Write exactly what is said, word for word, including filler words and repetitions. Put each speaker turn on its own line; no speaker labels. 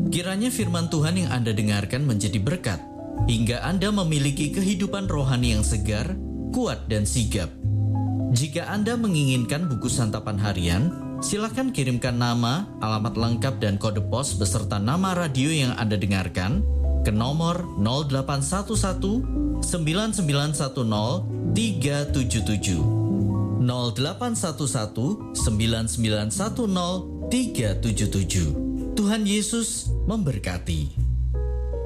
Kiranya firman Tuhan yang Anda dengarkan menjadi berkat, hingga Anda memiliki kehidupan rohani yang segar, kuat, dan sigap. Jika Anda menginginkan buku santapan harian, silakan kirimkan nama, alamat lengkap, dan kode pos beserta nama radio yang Anda dengarkan ke nomor nol delapan satu satu sembilan sembilan satu nol tiga tujuh tujuh nol delapan satu satu sembilan sembilan satu nol tiga tujuh tujuh. Tuhan Yesus memberkati.